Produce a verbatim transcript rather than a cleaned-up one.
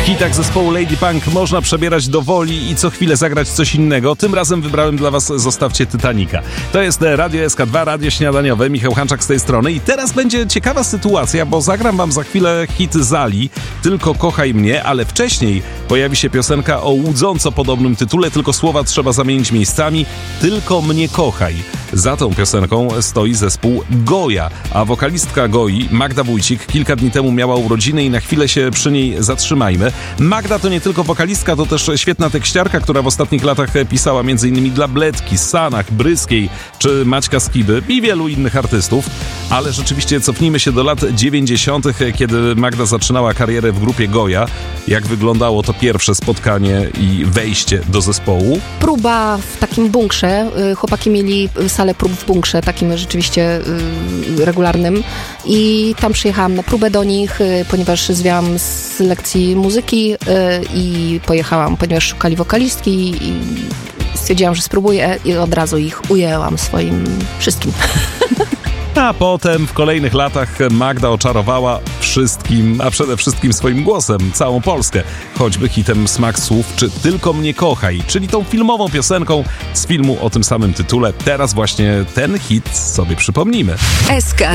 hitach zespołu Lady Punk można przebierać do woli i co chwilę zagrać coś innego. Tym razem wybrałem dla was Zostawcie Titanica. To jest Radio S K dwa, Radio Śniadaniowe. Michał Hanczak z tej strony. I teraz będzie ciekawa sytuacja, bo zagram wam za chwilę hit Zali, Tylko kochaj mnie, ale wcześniej pojawi się piosenka o łudząco podobnym tytule, tylko słowa trzeba zamienić miejscami. Tylko mnie kochaj. Za tą piosenką stoi zespół Goja, a wokalistka Goi, Magda Wójcik, kilka dni temu miała urodziny i na chwilę się przy niej zatrzymajmy. Magda to nie tylko wokalistka, to też świetna tekściarka, która w ostatnich latach pisała m.in. dla Bledki, Sanach, Bryskiej czy Maćka Skiby i wielu innych artystów. Ale rzeczywiście cofnijmy się do lat dziewięćdziesiątych, kiedy Magda zaczynała karierę w grupie Goja. Jak wyglądało to pierwsze spotkanie i wejście do zespołu? Próba w takim bunkrze. Chłopaki mieli salę prób w bunkrze, takim rzeczywiście regularnym. I tam przyjechałam na próbę do nich, ponieważ zwiałam z lekcji muzyki i pojechałam, ponieważ szukali wokalistki i stwierdziłam, że spróbuję i od razu ich ujęłam swoim wszystkim. A potem w kolejnych latach Magda oczarowała wszystkim, a przede wszystkim swoim głosem całą Polskę. Choćby hitem Smak słów czy Tylko mnie kochaj, czyli tą filmową piosenką z filmu o tym samym tytule. Teraz właśnie ten hit sobie przypomnimy. S K